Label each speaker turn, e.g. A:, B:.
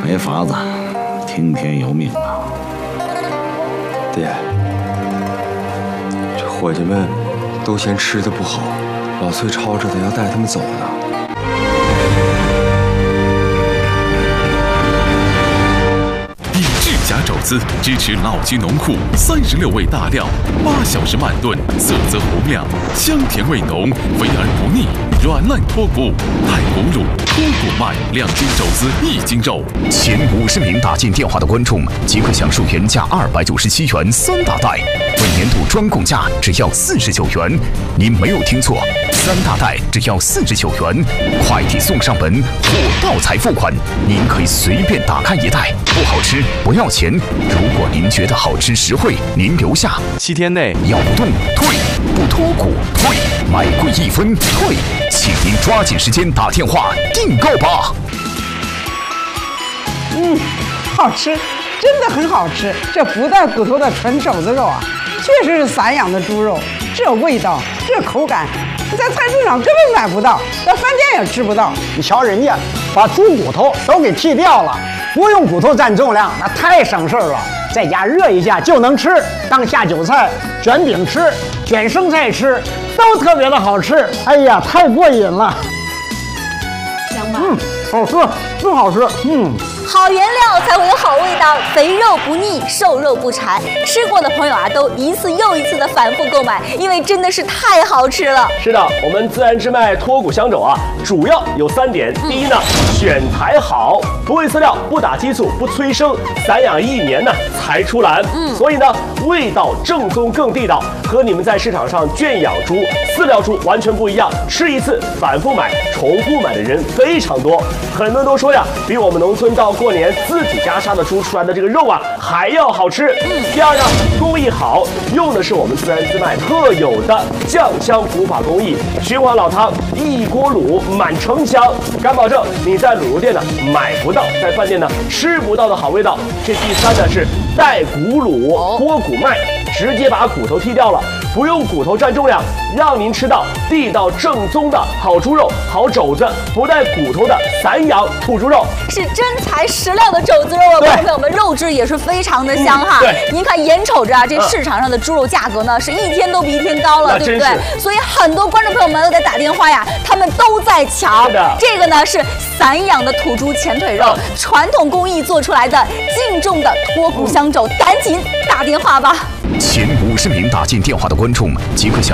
A: 没法子，听天由命啊。
B: 爹，这伙计们都嫌吃的不好，老崔吵着的要带他们走呢。
C: 以智甲肘子支持老鸡浓库36味大料，8小时慢炖，色泽红亮，香甜味浓，肥而不腻，软烂脱骨，带骨乳、脱骨麦2斤肘子1斤肉。
D: 前50名打进电话的观众即可享受原价297元3大袋，本年度专供价只要49元。您没有听错，3大袋只要49元，快递送上门，货到才付款。您可以随便打开一袋，不好吃不要钱。如果您觉得好吃实惠，您留下
B: 7天内
D: 咬不动退，不脱骨退，买贵1分退，请您抓紧时间打电话订购吧。
E: 好吃，真的很好吃。这不带骨头的纯肘子肉啊，确实是散养的猪肉，这味道，这口感，在菜市场根本买不到，在饭店也吃不到。
F: 你瞧人家把猪骨头都给剔掉了，不用骨头占重量，那太省事儿了。在家热一下就能吃，当下酒菜、卷饼吃、卷生菜吃，都特别的好吃。哎呀，太过瘾了。
G: 香吧？
F: 好吃，真好吃。
G: 好原料才会有好味道，肥肉不腻，瘦肉不柴。吃过的朋友啊，都一次又一次的反复购买，因为真的是太好吃了。
H: 是的，我们自然之脉脱骨香肘啊，主要有3点。第一呢，选材好，不喂饲料，不打激素，不催生，散养1年呢才出栏。所以呢，味道正宗更地道，和你们在市场上圈养猪、饲料猪完全不一样。吃一次反复买、重复买的人非常多，很多人都说呀，比我们农村到过年自己家杀的猪出来的这个肉啊还要好吃。第二呢，工艺好，用的是我们自然自卖特有的酱香古法工艺，循环老汤，一锅卤满城香，敢保证你在卤肉店呢买不到，在饭店呢吃不到的好味道。这第3呢是带骨卤脱骨麦，直接把骨头剔掉了，不用骨头占重量，让您吃到地道正宗的好猪肉、好肘子，不带骨头的散养土猪肉，
G: 是真材实料的肘子肉啊！观众朋友们，肉质也是非常的香哈。您看眼瞅着啊，这市场上的猪肉价格呢是一天都比一天高了，对不对？所以很多观众朋友们都在打电话呀，他们都在抢。这个呢是散养的土猪前腿肉，传统工艺做出来的净重的脱骨香肘，赶紧打电话吧！
D: 前50名打进电话的观众即可享